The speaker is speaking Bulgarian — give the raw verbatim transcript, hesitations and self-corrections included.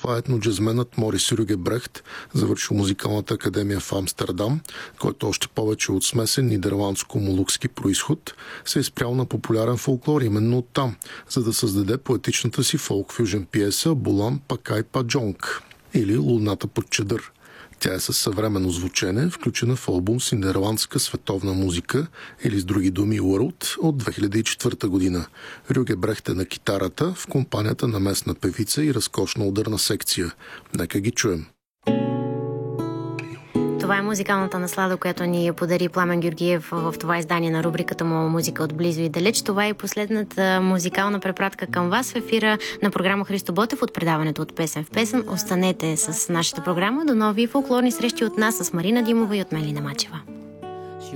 Това е етноджазменът Морис Рюге Брехт, завършил музикалната академия в Амстердам, който още повече от смесен нидерландско-молукски произход се е спрял на популярен фолклор именно оттам, за да създаде поетичната си фолк-фюжен пиеса Булан Пакай Паджонг или Луната под чадър. Тя е със съвременно звучене, включена в албум с нидерландска световна музика, или с други думи World, от две хиляди и четвърта година. Рюге Брехт е на китарата в компанията на местна певица и разкошна ударна секция. Нека ги чуем. Това е музикалната наслада, която ни подари Пламен Георгиев в това издание на рубриката му "Музика от близо и далеч". Това е последната музикална препратка към вас в ефира на програма Христо Ботев от предаването "От песен в песен". Останете с нашата програма. До нови фолклорни срещи от нас с Марина Димова и от Мелина Мачева.